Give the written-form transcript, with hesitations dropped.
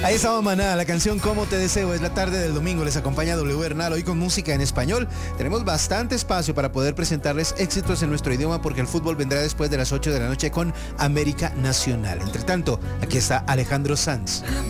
Ahí estaba Maná, la canción Cómo te deseo. Es la tarde del domingo, les acompaña W Bernal. Hoy con música en español. Tenemos bastante espacio para poder presentarles éxitos en nuestro idioma, porque el fútbol vendrá después de las 8 de la noche con América Nacional. Entre tanto, aquí está Alejandro Sanz.